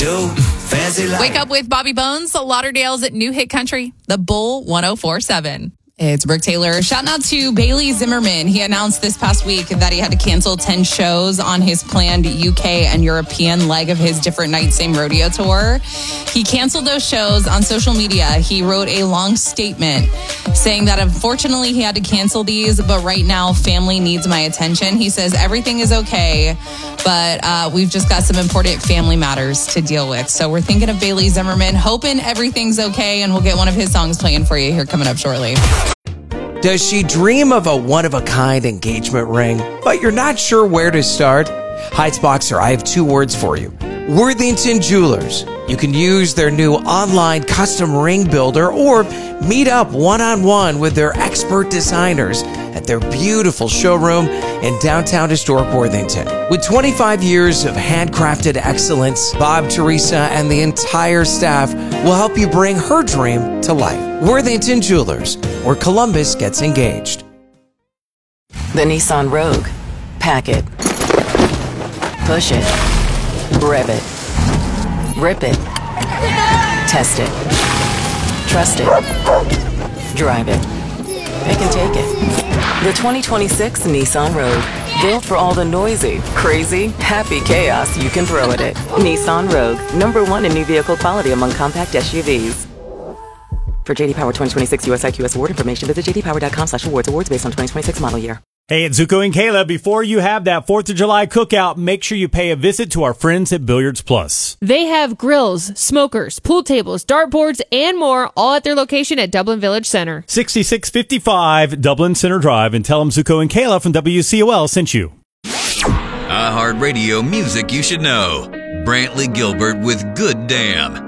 do. Fancy life. Wake up with Bobby Bones, Lauderdale's new hit country, The Bull 104.7. It's Brooke Taylor. Shouting out to Bailey Zimmerman. He announced this past week that he had to cancel 10 shows on his planned UK and European leg of his Different Nights Same Rodeo tour. He canceled those shows on social media. He wrote a long statement saying that unfortunately he had to cancel these, but right now family needs my attention. He says everything is okay, but we've just got some important family matters to deal with. So we're thinking of Bailey Zimmerman, hoping everything's okay, and we'll get one of his songs playing for you here coming up shortly. Does she dream of a one-of-a-kind engagement ring, but you're not sure where to start? Heights Boxer, I have 2 words for you. Worthington Jewelers. You can use their new online custom ring builder or meet up one-on-one with their expert designers at their beautiful showroom in downtown historic Worthington. With 25 years of handcrafted excellence, Bob, Teresa, and the entire staff will help you bring her dream to life. Worthington Jewelers, where Columbus gets engaged. The Nissan Rogue. Pack it. Push it. Rev it. Rip it. Test it. Trust it. Drive it. Pick and take it. The 2026 Nissan Rogue. Built for all the noisy, crazy, happy chaos you can throw at it. Nissan Rogue. #1 in new vehicle quality among compact SUVs. For JD Power 2026 US IQS award information, visit jdpower.com/awards. Awards based on 2026 model year. Hey, it's Zuko and Kayla. Before you have that 4th of July cookout, make sure you pay a visit to our friends at Billiards Plus. They have grills, smokers, pool tables, dartboards, and more, all at their location at Dublin Village Center. 6655 Dublin Center Drive, and tell them Zuko and Kayla from WCOL sent you. iHeartRadio music you should know. Brantley Gilbert with Good Damn.